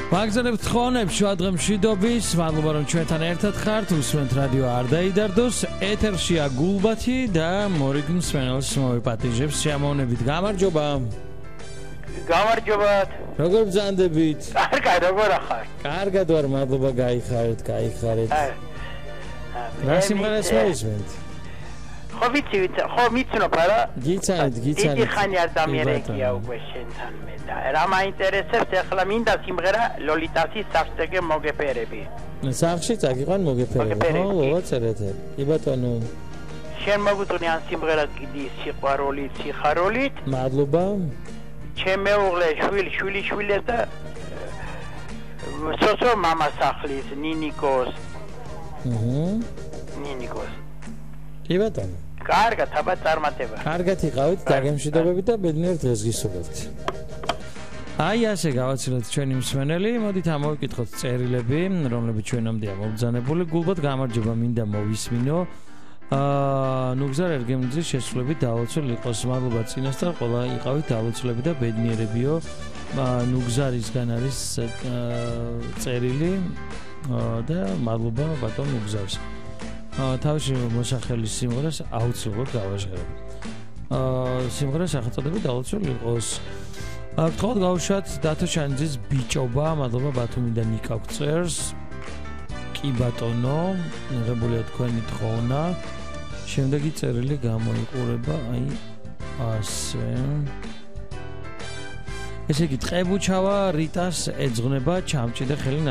ვაგზავნებთ ხონებს შუადღემშვიდობის, მადლობა რომ ჩვენთან ერთად ხართ, უსმენთ რადიო არ დაიდარდოს, ეთერშია გულბათი და მორიგ მსმენელს მოვიპატიჟებს შემოვნებით. გამარჯობა. გამარჯობათ. როგორ ბრძანდებით? კარგად, როგორ ახარ? კარგად ვარ, მადლობა, გაიხარეთ. რა სიმღერას მოისმენთ? ხო ვიცი, ხო მიცნობ არა? გიცანით. დიდი ხანი არ დამიერეკია უკვე შენთან მე და რა მაინტერესებს ახლა მინდა სიმღერა ლოლიტასის სახშტეგე მოგეფერები. სახში წაგიყვან მოგეფერები. ხო, ვაწერეთ. კი ბატონო. შენ მოგუწონი ამ სიმღერას კიდი სიყვარულით, სიხარულით. მადლობა. ჩემ მეუღლე შვილიშვილეს და სოსო მამასახლის ნინიკოს. ნინიკოს. კი ბატონო. კარგად, აბა წარმატება. კარგად იყავით, დაგემშვიდობებით და ბედნიერ დღეს გისურვებთ. აი ასე გავაცილეთ ჩვენი მსმენელი, მოდით ამოვიკითხოთ წერილები, რომლებიც ჩვენამდეა მობრძანებული. გულბად გამარჯობა, მინდა მოვისმინო. ნუგზარ ერგემლიძის შესრულებით დაალოცველი იყოს. მადლობა წინასწარ, ყველა იყავით დაალოცვლები და ბედნიერებიო. ნუგზარისგან არის წერილი და მადლობა ბატონ ნუგზარს. თავში მოსახელის სიმღერას აუცილებლად გავაჟღერებ. სიმღერას სახელწოდებით დაალოცველი იყოს. გთხოვთ გავუშვათ დათო შანიძის ბიჭობა, მადლობა ბათუმიდან ნიკა გწერს. კი ბატონო, მიღებულია თქვენი თხოვნა. შემდეგი წერილი გამოიყურება აი ასე. ესე იგი, ტყებუჩავა რიტას ეძღვნება ჩამჭი და ხელი